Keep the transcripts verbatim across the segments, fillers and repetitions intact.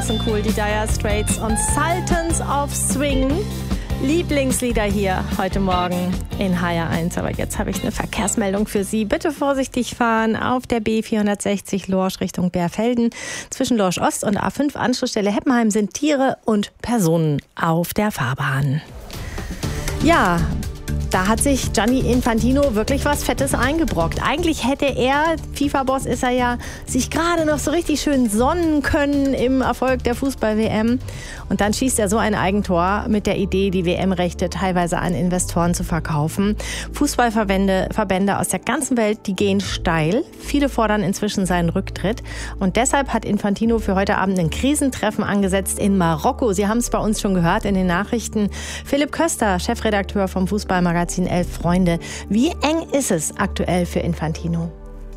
Cool, die Dire Straits und Sultans of Swing. Lieblingslieder hier heute Morgen in H R eins. Aber jetzt habe ich eine Verkehrsmeldung für Sie. Bitte vorsichtig fahren auf der B vierhundertsechzig Lorsch Richtung Bärfelden. Zwischen Lorsch Ost und A fünf Anschlussstelle Heppenheim sind Tiere und Personen auf der Fahrbahn. Ja, da hat sich Gianni Infantino wirklich was Fettes eingebrockt. Eigentlich hätte er, FIFA-Boss ist er ja, sich gerade noch so richtig schön sonnen können im Erfolg der Fußball-W M. Und dann schießt er so ein Eigentor mit der Idee, die W M-Rechte teilweise an Investoren zu verkaufen. Fußballverbände Verbände aus der ganzen Welt, die gehen steil. Viele fordern inzwischen seinen Rücktritt. Und deshalb hat Infantino für heute Abend ein Krisentreffen angesetzt in Marokko. Sie haben es bei uns schon gehört in den Nachrichten. Philipp Köster, Chefredakteur vom Fußballmagazin Elf Freunde. Wie eng ist es aktuell für Infantino?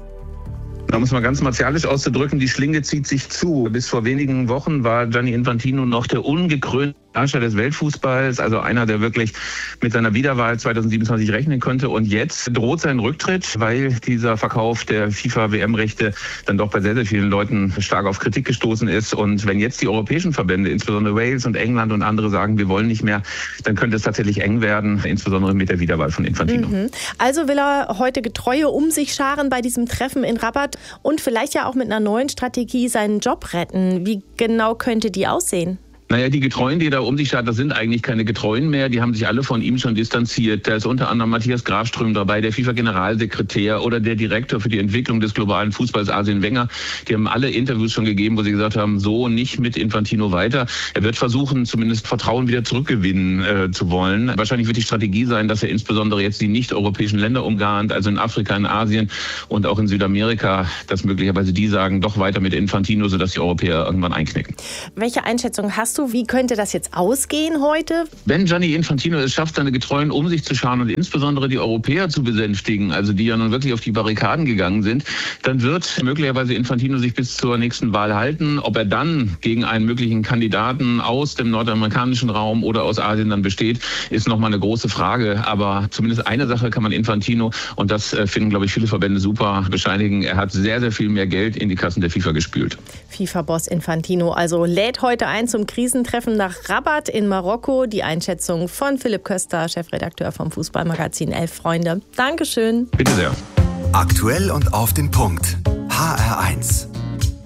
Da muss man ganz martialisch auszudrücken, die Schlinge zieht sich zu. Bis vor wenigen Wochen war Gianni Infantino noch der ungekrönte Herrscher des Weltfußballs, also einer, der wirklich mit seiner Wiederwahl zweitausendsiebenundzwanzig rechnen könnte. Und jetzt droht sein Rücktritt, weil dieser Verkauf der FIFA-W M-Rechte dann doch bei sehr, sehr vielen Leuten stark auf Kritik gestoßen ist. Und wenn jetzt die europäischen Verbände, insbesondere Wales und England und andere sagen, wir wollen nicht mehr, dann könnte es tatsächlich eng werden, insbesondere mit der Wiederwahl von Infantino. Mhm. Also will er heute Getreue um sich scharen bei diesem Treffen in Rabat und vielleicht ja auch mit einer neuen Strategie seinen Job retten. Wie genau könnte die aussehen? Naja, die Getreuen, die da um sich schart, das sind eigentlich keine Getreuen mehr. Die haben sich alle von ihm schon distanziert. Da ist unter anderem Matthias Grafström dabei, der FIFA-Generalsekretär oder der Direktor für die Entwicklung des globalen Fußballs, Arsene Wenger. Die haben alle Interviews schon gegeben, wo sie gesagt haben, so nicht mit Infantino weiter. Er wird versuchen, zumindest Vertrauen wieder zurückgewinnen äh, zu wollen. Wahrscheinlich wird die Strategie sein, dass er insbesondere jetzt die nicht-europäischen Länder umgarnt, also in Afrika, in Asien und auch in Südamerika, dass möglicherweise die sagen, doch weiter mit Infantino, sodass die Europäer irgendwann einknicken. Welche Einschätzung hast du? Wie könnte das jetzt ausgehen heute? Wenn Gianni Infantino es schafft, seine Getreuen um sich zu scharen und insbesondere die Europäer zu besänftigen, also die ja nun wirklich auf die Barrikaden gegangen sind, dann wird möglicherweise Infantino sich bis zur nächsten Wahl halten. Ob er dann gegen einen möglichen Kandidaten aus dem nordamerikanischen Raum oder aus Asien dann besteht, ist nochmal eine große Frage. Aber zumindest eine Sache kann man Infantino, und das finden, glaube ich, viele Verbände super, bescheinigen. Er hat sehr, sehr viel mehr Geld in die Kassen der FIFA gespült. FIFA-Boss Infantino also lädt heute ein zum Krisen Treffen nach Rabat in Marokko. Die Einschätzung von Philipp Köster, Chefredakteur vom Fußballmagazin Elf Freunde. Dankeschön. Bitte sehr. Aktuell und auf den Punkt. H R eins.